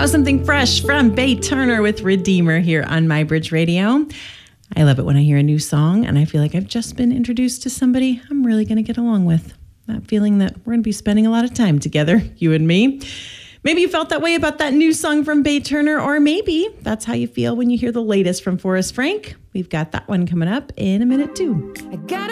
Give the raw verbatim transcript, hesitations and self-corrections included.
was something fresh from Bae Turner with Redeemer here on MyBridge Radio. I love it when I hear a new song and I feel like I've just been introduced to somebody I'm really going to get along with. That feeling that we're going to be spending a lot of time together, you and me. Maybe you felt that way about that new song from Bae Turner, or maybe that's how you feel when you hear the latest from Forrest Frank. We've got that one coming up in a minute, too. I got